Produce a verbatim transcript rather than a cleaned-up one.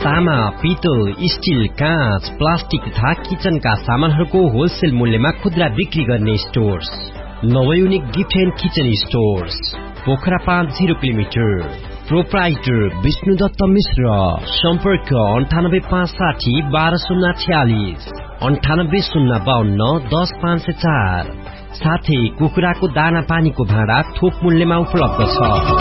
तामा, पित्तल, स्टील, काँच, प्लास्टिक तथा किचनका सामानहरूको होलसेल मूल्यमा खुद्रा बिक्री गर्ने stores नवयुनिक gift and kitchen stores, Pokhara पाँच जिरो किलोमिटर। प्रोप्राइटर विष्णुदत्त मिश्र। सम्पर्क अन्ठानब्बे पाँच साठी बाह्र शून्य छ्यालिस, अन्ठानब्बे शून्य बाहन्न दस पाँच सय चार। साथै कुखुराको दाना पानीको भाँडा थोक मूल्यमा उपलब्ध छ।